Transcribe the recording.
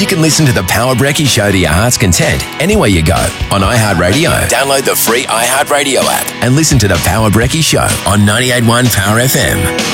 You can listen to The Power Brekkie Show to your heart's content anywhere you go on iHeartRadio. Download the free iHeartRadio app and listen to The Power Brekkie Show on 98.1 Power FM.